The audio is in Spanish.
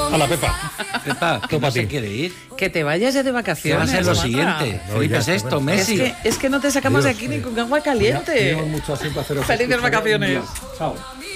A la Pepa. Pepa, que no se quiere ir. Que te vayas ya de ¿Qué va vacaciones. a ser lo Samantha. siguiente? Felipe VI, bueno, Messi. Es que no te sacamos de Adiós. aquí ni con agua caliente. Tenemos mucho tiempo a hacer. Felices vacaciones. Chao.